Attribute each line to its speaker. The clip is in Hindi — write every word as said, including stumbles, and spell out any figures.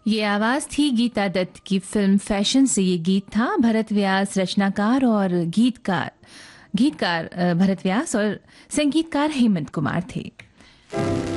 Speaker 1: ये आवाज थी गीता दत्त की फिल्म फैशन से ये गीत था। भरत व्यास रचनाकार और गीतकार गीतकार अ, भरत व्यास और संगीतकार हेमंत कुमार थे।